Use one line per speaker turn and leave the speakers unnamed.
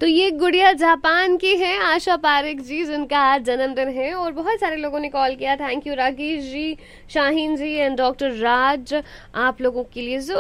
तो ये गुड़िया जापान की है, आशा पारेख जी, जिनका आज जन्मदिन है। और बहुत सारे लोगों ने कॉल किया, thank you Rakesh ji, Shaheen ji and doctor राज, आप लोगों के लिए